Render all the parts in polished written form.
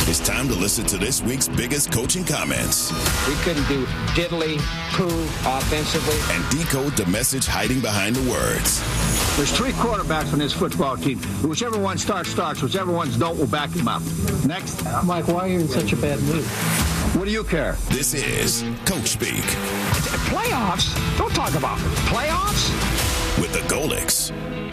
It's time to listen to this week's biggest coaching comments. We couldn't do diddly poo offensively. And decode the message hiding behind the words. There's 3 quarterbacks on this football team. Whichever one starts. Whichever ones don't, we'll back him up. Next. Mike, why are you in such a bad mood? What do you care? This is Coach Speak. Playoffs? Don't talk about it. Playoffs? With the Golics.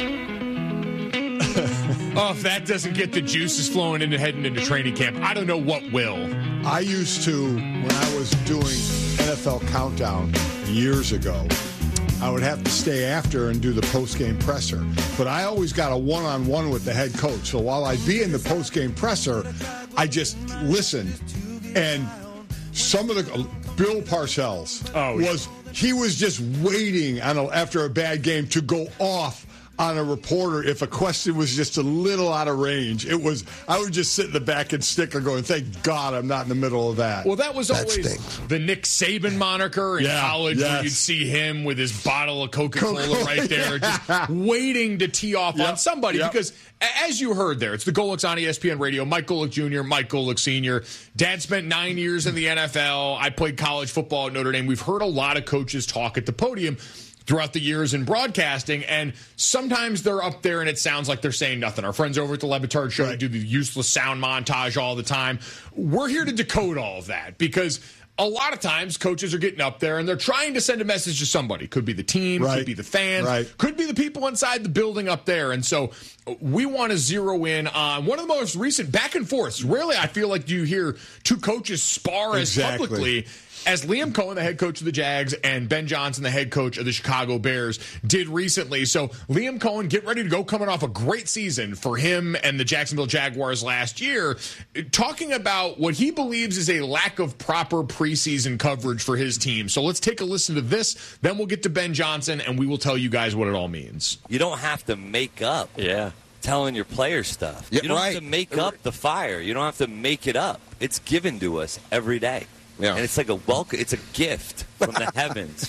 Oh, if that doesn't get the juices flowing into heading into training camp, I don't know what will. I used to, when I was doing NFL Countdown years ago, I would have to stay after and do the post-game presser. But I always got a one-on-one with the head coach. So while I'd be in the post-game presser, I just listened. And some of the Bill Parcells he was just waiting after a bad game to go off on a reporter if a question was just a little out of range. I would just sit in the back and snicker going, thank God I'm not in the middle of that. Well, that was always the Nick Saban moniker in college where you'd see him with his bottle of Coca-Cola right there, just waiting to tee off on somebody. Because as you heard there, it's the Golics on ESPN Radio, Mike Golic Jr., Mike Golic Sr. Dad spent 9 years in the NFL. I played college football at Notre Dame. We've heard a lot of coaches talk at the podium throughout the years in broadcasting, and sometimes they're up there and it sounds like they're saying nothing. Our friends over at the Le Batard Show do the useless sound montage all the time. We're here to decode all of that because a lot of times coaches are getting up there and they're trying to send a message to somebody. Could be the team, could be the fans, could be the people inside the building up there. And so we want to zero in on one of the most recent back and forths. Rarely I feel like you hear two coaches spar as publicly as Liam Cohen, the head coach of the Jags, and Ben Johnson, the head coach of the Chicago Bears, did recently. So Liam Cohen, get ready to go, coming off a great season for him and the Jacksonville Jaguars last year, talking about what he believes is a lack of proper preseason coverage for his team. So let's take a listen to this, then we'll get to Ben Johnson, and we will tell you guys what it all means. You don't have to make up telling your players stuff. You don't have to make up the fire. You don't have to make it up. It's given to us every day. Yeah. And it's like a welcome. It's a gift from the heavens.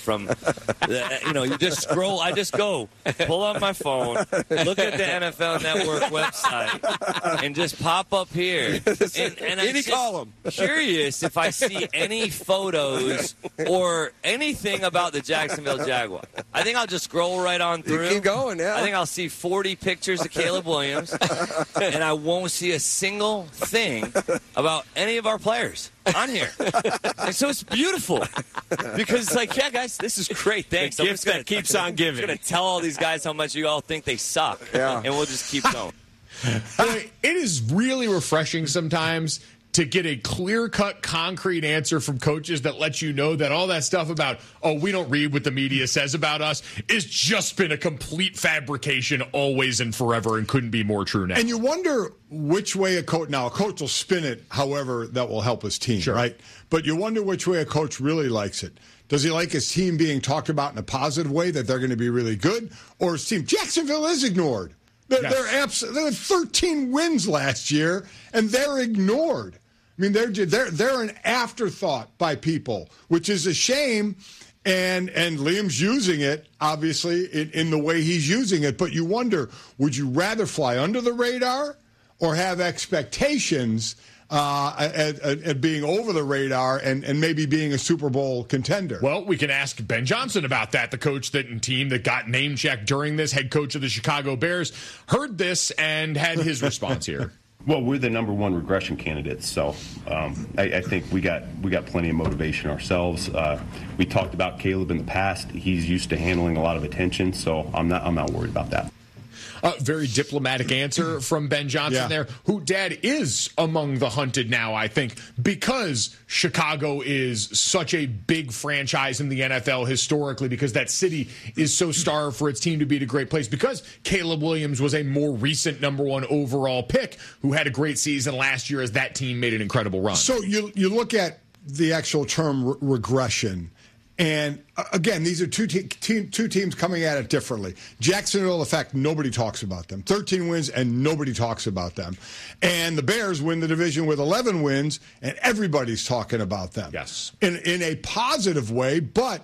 You just scroll. I just go pull up my phone, look at the NFL Network website, and just pop up here. And I'm just curious if I see any photos or anything about the Jacksonville Jaguars. I think I'll just scroll right on through. You keep going, I think I'll see 40 pictures of Caleb Williams, and I won't see a single thing about any of our players on here. And so it's beautiful because it's like, yeah, guys, this is great. Thanks. The gift that keeps on giving. I'm going to tell all these guys how much you all think they suck. Yeah. And we'll just keep going. Boy, it is really refreshing sometimes to get a clear-cut, concrete answer from coaches that let you know that all that stuff about, we don't read what the media says about us, is just been a complete fabrication always and forever and couldn't be more true now. And you wonder which way a coach will spin it however that will help his team, right? But you wonder which way a coach really likes it. Does he like his team being talked about in a positive way, that they're going to be really good? Or his team, Jacksonville is ignored. They had 13 wins last year, and they're ignored. I mean, they're an afterthought by people, which is a shame. And Liam's using it, obviously, in the way he's using it. But you wonder, would you rather fly under the radar or have expectations at being over the radar and maybe being a Super Bowl contender? Well, we can ask Ben Johnson about that, the coach and team that got name-checked during this, head coach of the Chicago Bears, heard this and had his response here. Well, we're the number one regression candidates, so I think we got plenty of motivation ourselves. We talked about Caleb in the past; he's used to handling a lot of attention, so I'm not worried about that. Very diplomatic answer from Ben Johnson there, who, Dad, is among the hunted now, I think, because Chicago is such a big franchise in the NFL historically, because that city is so starved for its team to be at a great place, because Caleb Williams was a more recent number one overall pick who had a great season last year as that team made an incredible run. So you look at the actual term regression. And, again, these are two teams coming at it differently. Jacksonville, in fact, nobody talks about them. 13 wins, and nobody talks about them. And the Bears win the division with 11 wins, and everybody's talking about them. Yes. In a positive way, but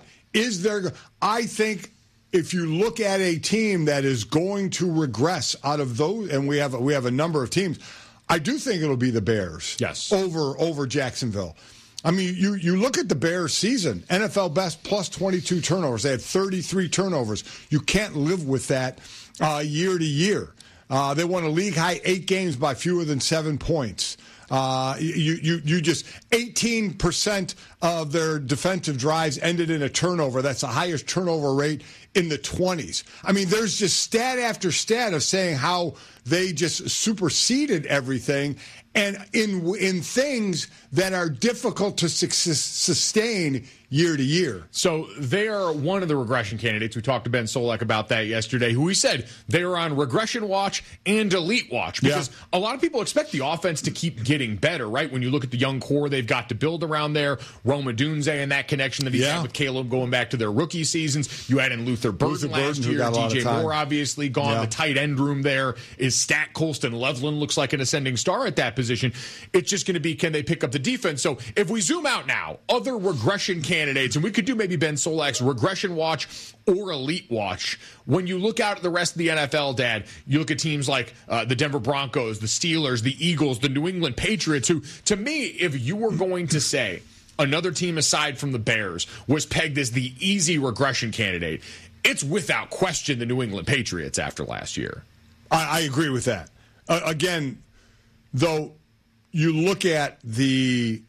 I think if you look at a team that is going to regress out of those, and we have a number of teams, I do think it'll be the Bears. Yes. Over Jacksonville. I mean, you look at the Bears' season, NFL best plus 22 turnovers. They had 33 turnovers. You can't live with that year to year. They won a league-high 8 games by fewer than 7 points. You just 18% of their defensive drives ended in a turnover. That's the highest turnover rate in the 20s. I mean, there's just stat after stat of saying how they just superseded everything, and in things that are difficult to sustain year to year. So they are one of the regression candidates. We talked to Ben Solak about that yesterday, who he said they are on regression watch and elite watch, because a lot of people expect the offense to keep getting better, right? When you look at the young core they've got to build around there, Rome Odunze and that connection that he's had with Caleb going back to their rookie seasons. You add in Luther Burden last year, DJ Moore obviously gone. The tight end room there is stacked. Colston Loveland looks like an ascending star at that position. It's just going to be, can they pick up the defense? So if we zoom out now, other regression candidates, and we could do maybe Ben Solak's regression watch or elite watch. When you look out at the rest of the NFL, Dad, you look at teams like the Denver Broncos, the Steelers, the Eagles, the New England Patriots, who, to me, if you were going to say another team aside from the Bears was pegged as the easy regression candidate, it's without question the New England Patriots after last year. I agree with that. Again, though, you look at the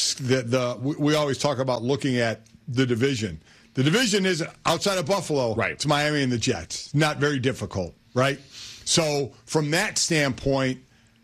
we always talk about looking at the division. The division is outside of Buffalo. Right. It's Miami and the Jets. Not very difficult, right? So from that standpoint,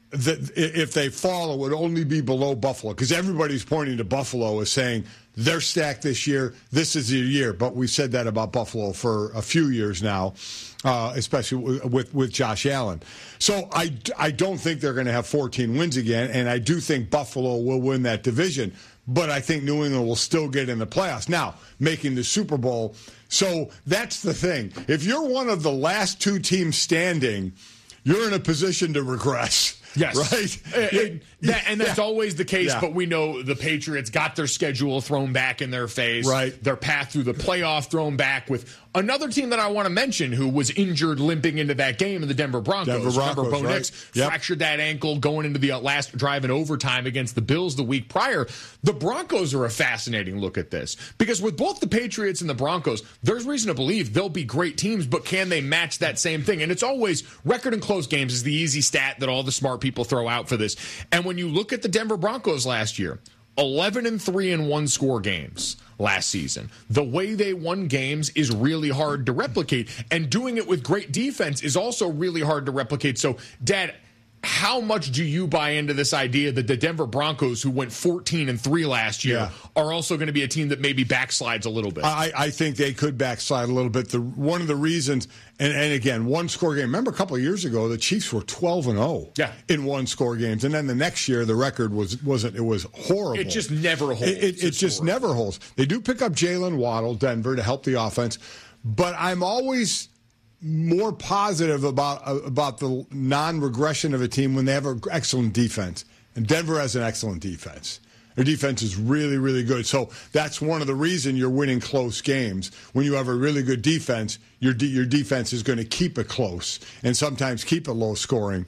if they fall, it would only be below Buffalo, because everybody's pointing to Buffalo as saying they're stacked this year. This is their year. But we said that about Buffalo for a few years now, especially with Josh Allen. So I don't think they're going to have 14 wins again, and I do think Buffalo will win that division. But I think New England will still get in the playoffs. Now, making the Super Bowl. So that's the thing. If you're one of the last 2 teams standing, you're in a position to regress. Yes. Right? And that's always the case, but we know the Patriots got their schedule thrown back in their face. Right. Their path through the playoff thrown back with another team that I want to mention who was injured limping into that game in the Denver Broncos. Remember, Bo Nix fractured that ankle going into the last drive in overtime against the Bills the week prior. The Broncos are a fascinating look at this, because with both the Patriots and the Broncos, there's reason to believe they'll be great teams, but can they match that same thing? And it's always record in close games is the easy stat that all the smart people throw out for this. And when you look at the Denver Broncos last year, 11-3 in one-score games last season. The way they won games is really hard to replicate, and doing it with great defense is also really hard to replicate. So, Dad, how much do you buy into this idea that the Denver Broncos, who went 14-3 last year, are also going to be a team that maybe backslides a little bit? I think they could backslide a little bit. One of the reasons, and again, one-score game. Remember a couple of years ago, the Chiefs were 12-0 in one-score games, and then the next year the record was horrible. It just never holds. It just never holds. They do pick up Jalen Waddle, Denver, to help the offense, but I'm always more positive about the non-regression of a team when they have an excellent defense. And Denver has an excellent defense. Their defense is really, really good. So that's one of the reasons you're winning close games. When you have a really good defense, your defense is going to keep it close and sometimes keep it low scoring.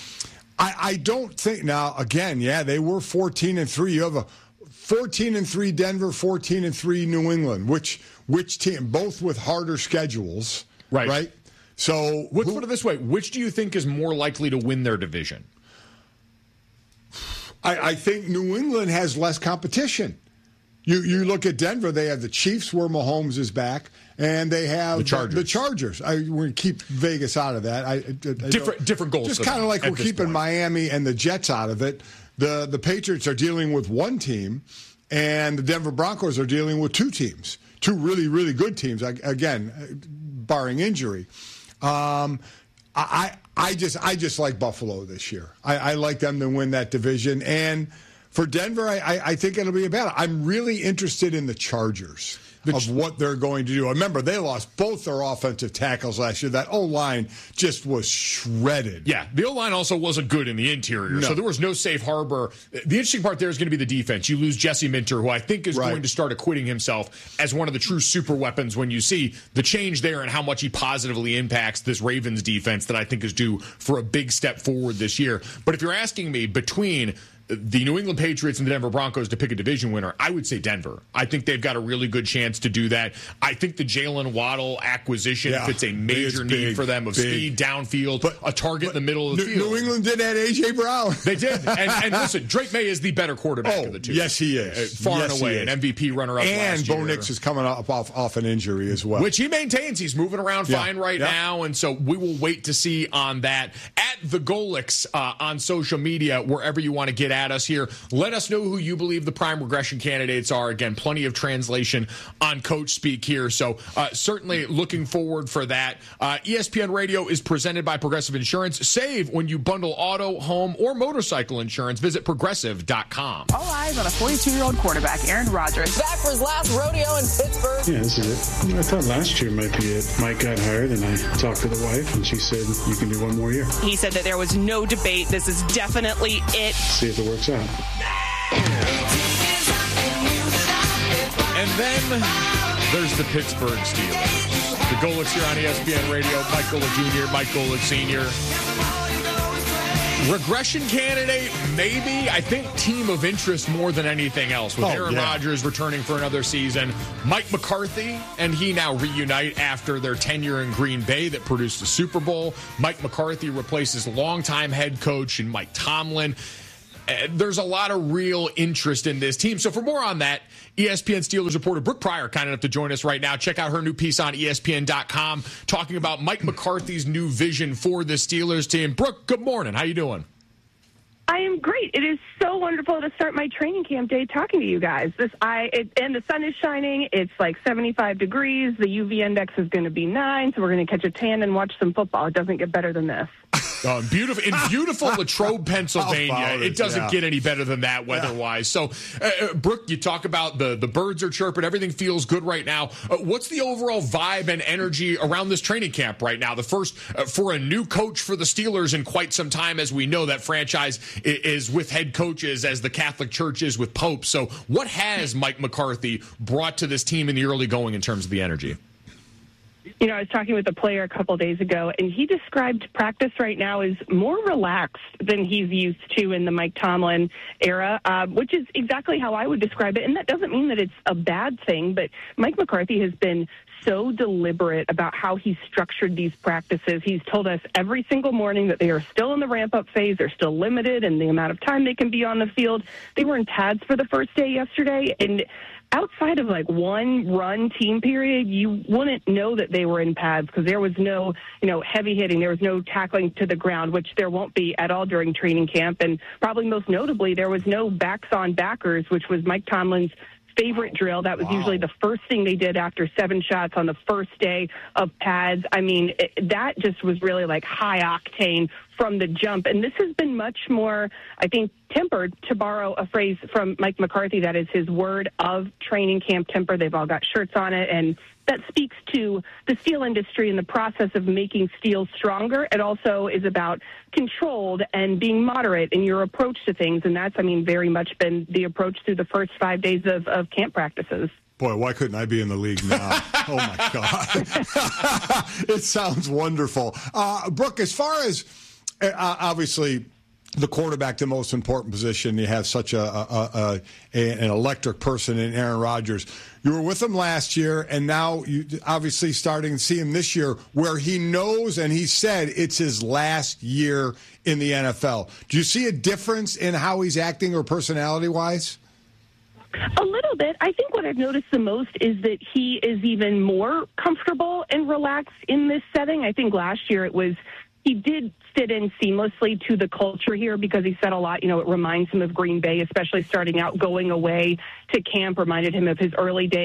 I don't think now, again, they were 14-3. You have a 14-3 Denver, 14-3 New England. Which team? Both with harder schedules. Right? So let's put it this way. Which do you think is more likely to win their division? I think New England has less competition. You look at Denver, they have the Chiefs where Mahomes is back, and they have the Chargers. We're going to keep Vegas out of that. Different goals. Just kind of like we're keeping Miami and the Jets out of it. The Patriots are dealing with one team, and the Denver Broncos are dealing with 2 teams. 2 really, really good teams, again, barring injury. I just like Buffalo this year. I like them to win that division. And for Denver, I think it'll be a battle. I'm really interested in the Chargers. of what they're going to do. Remember, they lost both their offensive tackles last year. That O-line just was shredded. Yeah, the O-line also wasn't good in the interior, so there was no safe harbor. The interesting part there is going to be the defense. You lose Jesse Minter, who I think is going to start acquitting himself as one of the true super weapons when you see the change there and how much he positively impacts this Ravens defense that I think is due for a big step forward this year. But if you're asking me between the New England Patriots and the Denver Broncos to pick a division winner, I would say Denver. I think they've got a really good chance to do that. I think the Jalen Waddle acquisition fits a major need for them of speed downfield, but a target in the middle of the field. New England did add A.J. Brown. They did. And listen, Drake May is the better quarterback of the two. Yes, he is. Far and away, an MVP runner-up last year. And Bo Nix is coming off an injury as well. Which he maintains. He's moving around fine right now, and so we will wait to see on that. At the Golix on social media, wherever you want to get at us here. Let us know who you believe the prime regression candidates are. Again, plenty of translation on Coach Speak here. So certainly looking forward for that. ESPN Radio is presented by Progressive Insurance. Save when you bundle auto, home, or motorcycle insurance. Visit Progressive.com. All eyes on a 42-year-old quarterback, Aaron Rodgers. Back for his last rodeo in Pittsburgh. Yeah, this is it. I thought last year might be it. Mike got hired, and I talked to the wife, and she said, you can do one more year. He said that there was no debate. This is definitely it. See if it works out. And then there's the Pittsburgh Steelers. The Golix here on ESPN Radio. Mike Golick Jr., Mike Golick Sr. Regression candidate, maybe. I think team of interest more than anything else. With Aaron Rodgers returning for another season. Mike McCarthy and he now reunite after their tenure in Green Bay that produced the Super Bowl. Mike McCarthy replaces longtime head coach and Mike Tomlin. There's a lot of real interest in this team. So for more on that, ESPN Steelers reporter Brooke Pryor kind enough to join us right now. Check out her new piece on ESPN.com talking about Mike McCarthy's new vision for the Steelers team. Brooke, good morning. How you doing? I am great. It is so wonderful to start my training camp day talking to you guys. And the sun is shining. It's like 75 degrees. The UV index is going to be 9, so we're going to catch a tan and watch some football. It doesn't get better than this. Beautiful Latrobe, Pennsylvania. It doesn't get any better than that weather-wise. So, Brooke, you talk about the birds are chirping. Everything feels good right now. What's the overall vibe and energy around this training camp right now? The first for a new coach for the Steelers in quite some time, as we know that franchise is with head coaches as the Catholic Church is with popes. So what has Mike McCarthy brought to this team in the early going in terms of the energy? You know, I was talking with a player a couple days ago, and he described practice right now as more relaxed than he's used to in the Mike Tomlin era, which is exactly how I would describe it. And that doesn't mean that it's a bad thing, but Mike McCarthy has been so deliberate about how he's structured these practices. He's told us every single morning that they are still in the ramp-up phase. They're still limited in the amount of time they can be on the field. They were in pads for the first day yesterday, and outside of like one run team period, you wouldn't know that they were in pads because there was no, heavy hitting. There was no tackling to the ground, which there won't be at all during training camp. And probably most notably, there was no backs on backers, which was Mike Tomlin's favorite drill. That was usually the first thing they did after 7 shots on the first day of pads. I mean, that just was really like high octane from the jump. And this has been much more, I think, tempered, to borrow a phrase from Mike McCarthy. That is his word of training camp temper. They've all got shirts on it, and that speaks to the steel industry and the process of making steel stronger. It also is about controlled and being moderate in your approach to things, and that's, very much been the approach through the first 5 days of camp practices. Boy, why couldn't I be in the league now? Oh, my God. It sounds wonderful. Brooke, as far as obviously the quarterback, the most important position, you have such an electric person in Aaron Rodgers. You were with him last year, and now you obviously starting to see him this year where he knows and he said it's his last year in the NFL. Do you see a difference in how he's acting or personality-wise? A little bit. I think what I've noticed the most is that he is even more comfortable and relaxed in this setting. I think last year he did fit in seamlessly to the culture here because he said a lot. It reminds him of Green Bay, especially starting out going away to camp, reminded him of his early days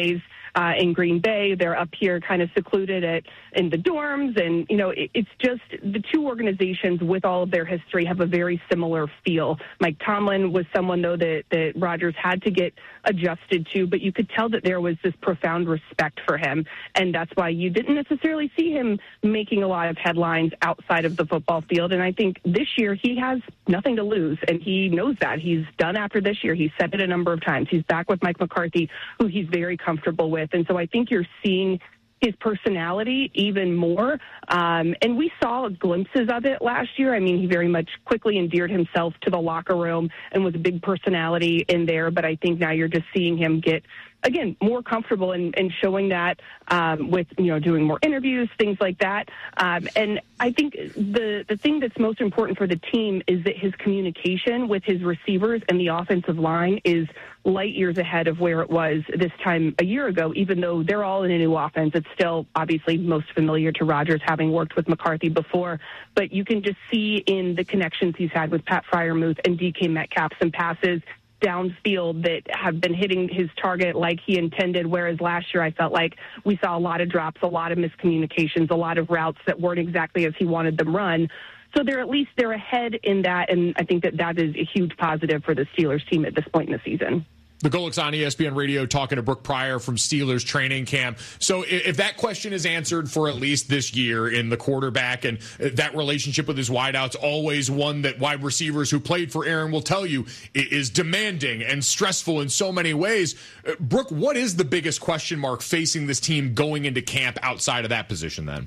in Green Bay. They're up here kind of secluded in the dorms. And, it's just the two organizations with all of their history have a very similar feel. Mike Tomlin was someone, though, that Rodgers had to get adjusted to, but you could tell that there was this profound respect for him. And that's why you didn't necessarily see him making a lot of headlines outside of the football field. And I think this year he has nothing to lose, and he knows that. He's done after this year. He's said it a number of times. He's back with Mike McCarthy, who he's very comfortable with. And so I think you're seeing his personality even more. And we saw glimpses of it last year. I mean, he very much quickly endeared himself to the locker room and was a big personality in there. But I think now you're just seeing him get, again, more comfortable and showing that with, doing more interviews, things like that. And I think the thing that's most important for the team is that his communication with his receivers and the offensive line is light years ahead of where it was this time a year ago, even though they're all in a new offense. It's still obviously most familiar to Rodgers, having worked with McCarthy before. But you can just see in the connections he's had with Pat Freiermuth and DK Metcalf some passes downfield that have been hitting his target like he intended, whereas last year I felt like we saw a lot of drops, a lot of miscommunications, a lot of routes that weren't exactly as he wanted them run. So they're ahead in that, and I think that is a huge positive for the Steelers team at this point in the season. The Golics on ESPN Radio talking to Brooke Pryor from Steelers training camp. So if that question is answered for at least this year in the quarterback and that relationship with his wideouts, always one that wide receivers who played for Aaron will tell you is demanding and stressful in so many ways. Brooke, what is the biggest question mark facing this team going into camp outside of that position then?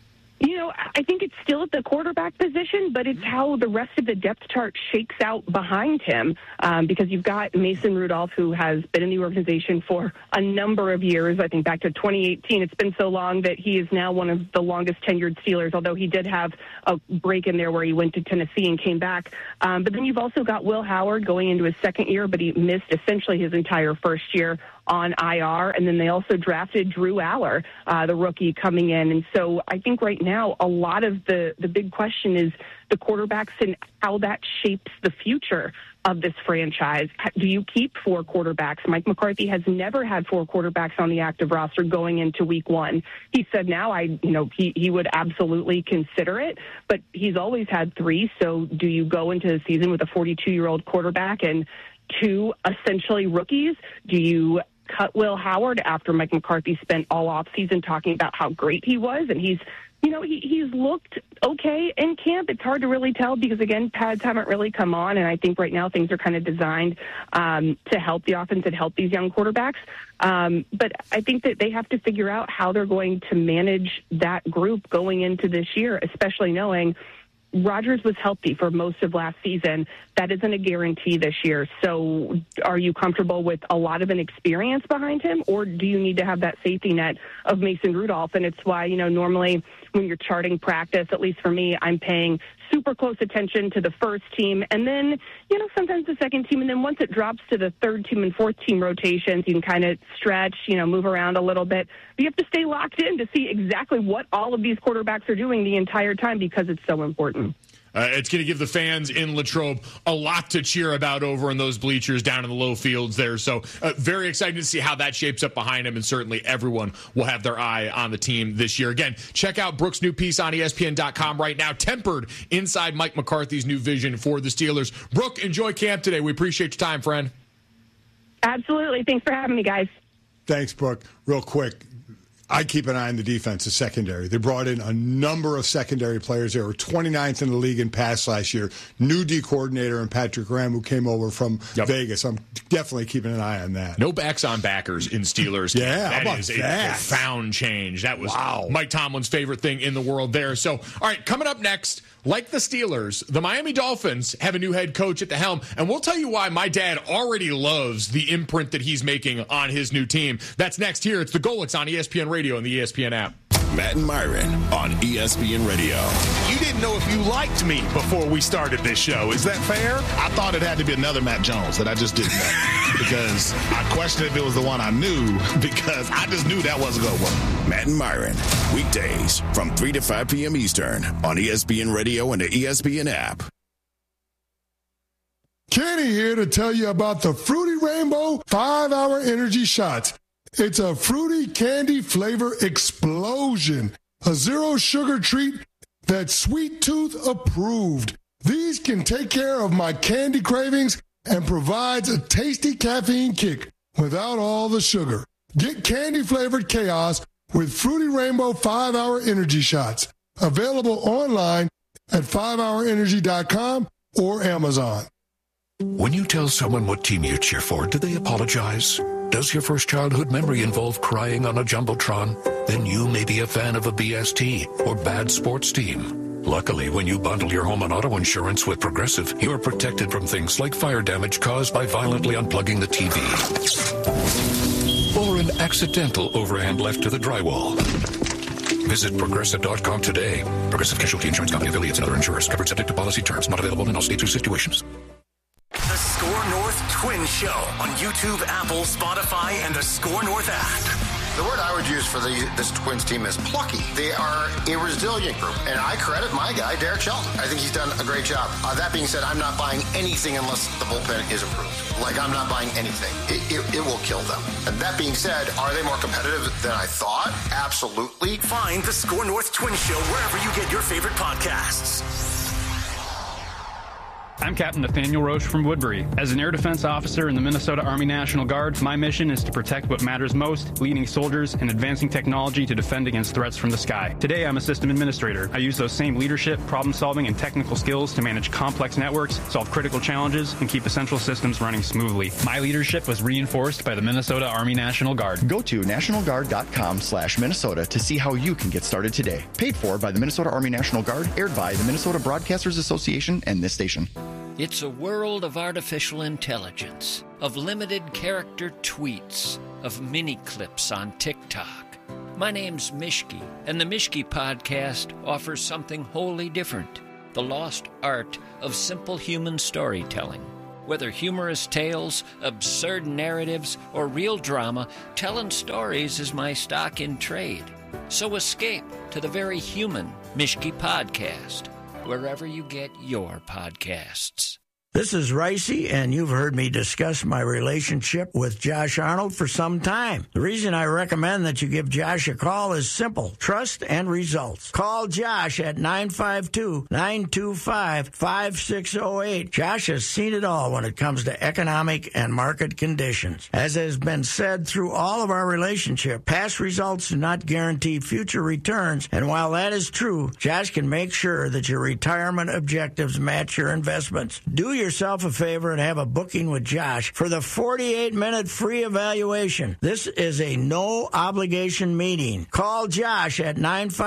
I think it's still at the quarterback position, but it's how the rest of the depth chart shakes out behind him, because you've got Mason Rudolph, who has been in the organization for a number of years. I think back to 2018. It's been so long that he is now one of the longest tenured Steelers, although he did have a break in there where he went to Tennessee and came back. But then you've also got Will Howard going into his second year, but he missed essentially his entire first year on IR. And then they also drafted Drew Aller, the rookie, coming in. And so I think right now a lot of the big question is the quarterbacks and how that shapes the future of this franchise. Do you keep four quarterbacks? Mike McCarthy has never had four quarterbacks on the active roster going into week one. He said now he would absolutely consider it, but he's always had three. So do you go into the season with a 42-year-old quarterback and two essentially rookies? Do you cut Will Howard after Mike McCarthy spent all offseason talking about how great he was? And he's looked okay in camp. It's hard to really tell because, again, pads haven't really come on, and I think right now things are kind of designed to help the offense and help these young quarterbacks. But I think that they have to figure out how they're going to manage that group going into this year, especially knowing Rodgers was healthy for most of last season. That isn't a guarantee this year. So are you comfortable with a lot of inexperience behind him, or do you need to have that safety net of Mason Rudolph? And it's why, normally when you're charting practice, at least for me, I'm paying super close attention to the first team and then, sometimes the second team. And then once it drops to the third team and fourth team rotations, you can kind of stretch, move around a little bit. But you have to stay locked in to see exactly what all of these quarterbacks are doing the entire time because it's so important. It's going to give the fans in Latrobe a lot to cheer about over in those bleachers down in the low fields there. So very excited to see how that shapes up behind him, and certainly everyone will have their eye on the team this year. Again, check out Brooke's new piece on ESPN.com right now, Tempered, inside Mike McCarthy's new vision for the Steelers. Brooke, enjoy camp today. We appreciate your time, friend. Absolutely. Thanks for having me, guys. Thanks, Brooke. Real quick, I keep an eye on the defense, the secondary. They brought in a number of secondary players. They were 29th in the league in pass last year. New D coordinator and Patrick Graham, who came over from Vegas. I'm definitely keeping an eye on that. No backs on backers in Steelers. Yeah, that is a profound change. That was Mike Tomlin's favorite thing in the world there. So, all right, coming up next, like the Steelers, the Miami Dolphins have a new head coach at the helm, and we'll tell you why my dad already loves the imprint that he's making on his new team. That's next here. It's the Golics on ESPN Radio and the ESPN app. Matt and Myron on ESPN Radio. You didn't know if you liked me before we started this show. Is that fair? I thought it had to be another Matt Jones that I just didn't know because I questioned if it was the one I knew because I just knew that wasn't going to work. Matt and Myron, weekdays from 3 to 5 p.m. Eastern on ESPN Radio and the ESPN app. Kenny here to tell you about the Fruity Rainbow 5-Hour Energy Shots. It's a fruity candy flavor explosion. A zero-sugar treat that's Sweet Tooth approved. These can take care of my candy cravings and provides a tasty caffeine kick without all the sugar. Get candy-flavored chaos with Fruity Rainbow 5-Hour Energy Shots. Available online at 5hourenergy.com or Amazon. When you tell someone what team you cheer for, do they apologize? Does your first childhood memory involve crying on a Jumbotron? Then you may be a fan of a BST or bad sports team. Luckily, when you bundle your home and auto insurance with Progressive, you are protected from things like fire damage caused by violently unplugging the TV. Or an accidental overhand left to the drywall. Visit Progressive.com today. Progressive Casualty Insurance Company affiliates and other insurers. Covered subject to policy terms. Not available in all states or situations. The Score North Twin Show on YouTube, Apple, Spotify, and the Score North app. The word I would use for this Twins team is plucky. They are a resilient group, and I credit my guy, Derek Shelton. I think he's done a great job. That being said, I'm not buying anything unless the bullpen is improved. Like, I'm not buying anything. It will kill them. And that being said, are they more competitive than I thought? Absolutely. Find the Score North Twin Show wherever you get your favorite podcasts. I'm Captain Nathaniel Roche from Woodbury. As an air defense officer in the Minnesota Army National Guard, my mission is to protect what matters most, leading soldiers and advancing technology to defend against threats from the sky. Today, I'm a system administrator. I use those same leadership, problem-solving, and technical skills to manage complex networks, solve critical challenges, and keep essential systems running smoothly. My leadership was reinforced by the Minnesota Army National Guard. Go to nationalguard.com/Minnesota to see how you can get started today. Paid for by the Minnesota Army National Guard, aired by the Minnesota Broadcasters Association and this station. It's a world of artificial intelligence, of limited character tweets, of mini clips on TikTok. My name's Mishki, and the Mishki Podcast offers something wholly different, the lost art of simple human storytelling. Whether humorous tales, absurd narratives, or real drama, telling stories is my stock in trade. So escape to the very human Mishki Podcast, wherever you get your podcasts. This is Ricey, and you've heard me discuss my relationship with Josh Arnold for some time. The reason I recommend that you give Josh a call is simple: trust and results. Call Josh at 952-925-5608. Josh has seen it all when it comes to economic and market conditions. As has been said through all of our relationship, past results do not guarantee future returns, and while that is true, Josh can make sure that your retirement objectives match your investments. Do yourself a favor and have a booking with Josh for the 48-minute free evaluation. This is a no-obligation meeting. Call Josh at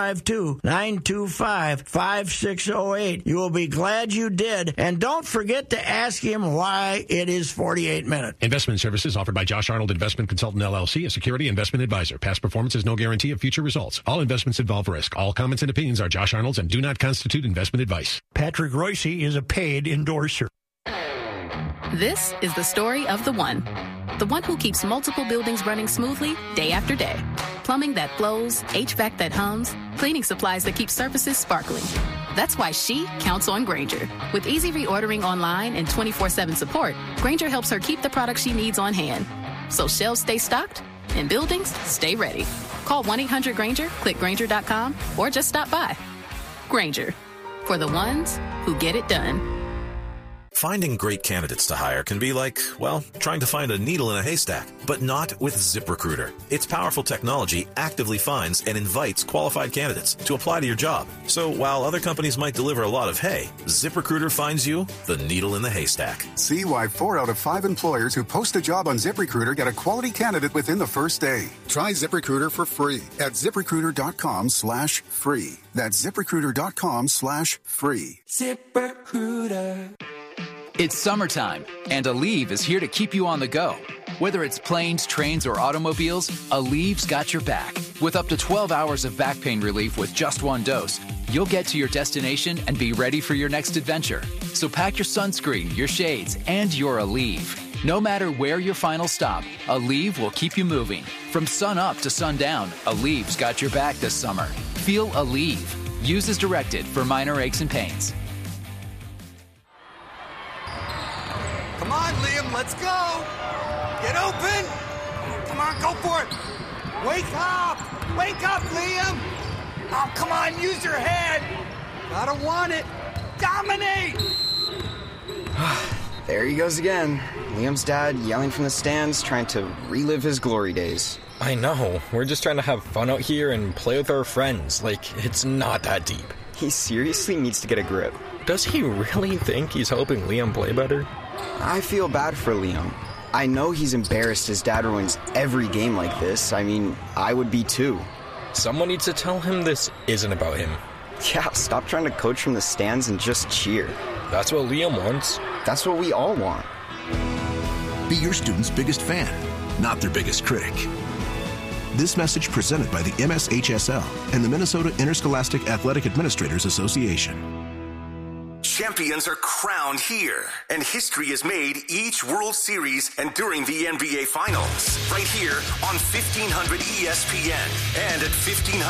952-925-5608. You will be glad you did, and don't forget to ask him why it is 48 minutes. Investment services offered by Josh Arnold Investment Consultant, LLC, a security investment advisor. Past performance is no guarantee of future results. All investments involve risk. All comments and opinions are Josh Arnold's and do not constitute investment advice. Patrick Royce is a paid endorser. This is the story of the one who keeps multiple buildings running smoothly day after day. Plumbing that flows, HVAC that hums, cleaning supplies that keep surfaces sparkling. That's why she counts on Grainger. With easy reordering online and 24/7 support, Grainger helps her keep the products she needs on hand, so shelves stay stocked and buildings stay ready. Call 1-800-GRAINGER, click Grainger.com, or just stop by. Grainger, for the ones who get it done. Finding great candidates to hire can be like, well, trying to find a needle in a haystack, but not with ZipRecruiter. Its powerful technology actively finds and invites qualified candidates to apply to your job. So while other companies might deliver a lot of hay, ZipRecruiter finds you the needle in the haystack. See why 4 out of 5 employers who post a job on ZipRecruiter get a quality candidate within the first day. Try ZipRecruiter for free at ZipRecruiter.com/free. That's ZipRecruiter.com/free. ZipRecruiter. It's summertime, and Aleve is here to keep you on the go. Whether it's planes, trains, or automobiles, Aleve's got your back. With up to 12 hours of back pain relief with just one dose, you'll get to your destination and be ready for your next adventure. So pack your sunscreen, your shades, and your Aleve. No matter where your final stop, Aleve will keep you moving. From sun up to sundown, Aleve's got your back this summer. Feel Aleve. Use as directed for minor aches and pains. Come on, Liam, let's go. Get open. Come on, go for it. Wake up. Wake up, Liam. Oh, come on, use your head. Gotta want it. Dominate. There he goes again. Liam's dad yelling from the stands, trying to relive his glory days. I know. We're just trying to have fun out here and play with our friends. Like, it's not that deep. He seriously needs to get a grip. Does he really think he's helping Liam play better? I feel bad for Liam. I know he's embarrassed his dad ruins every game like this. I mean, I would be too. Someone needs to tell him this isn't about him. Yeah, stop trying to coach from the stands and just cheer. That's what Liam wants. That's what we all want. Be your student's biggest fan, not their biggest critic. This message presented by the MSHSL and the Minnesota Interscholastic Athletic Administrators Association. Champions are crowned here, and history is made each World Series and during the NBA Finals. Right here on 1500 ESPN and at 1500